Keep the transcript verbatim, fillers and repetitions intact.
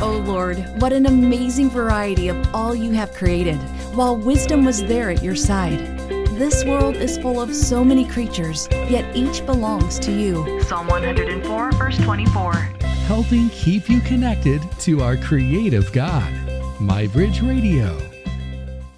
O Lord, what an amazing variety of all you have created, while wisdom was there at your side. This world is full of so many creatures, yet each belongs to you. Psalm one hundred four, verse twenty-four. Helping keep you connected to our creative God. MyBridge Radio.